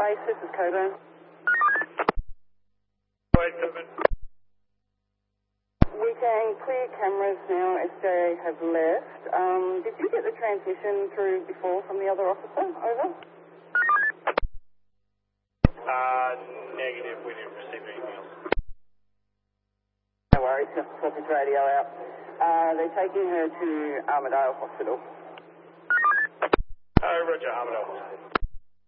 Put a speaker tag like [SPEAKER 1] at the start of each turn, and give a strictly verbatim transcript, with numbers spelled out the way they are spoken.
[SPEAKER 1] base, this is Coburn.
[SPEAKER 2] Wait, Coburn.
[SPEAKER 1] We can clear cameras now, S J have left. Um, did you get the transmission through before from the other officer? Over?
[SPEAKER 2] Uh, negative, we didn't receive anything else.
[SPEAKER 1] No worries, just swap his radio out. Uh, they're taking her to Armidale Hospital.
[SPEAKER 2] Oh, Roger, Armidale.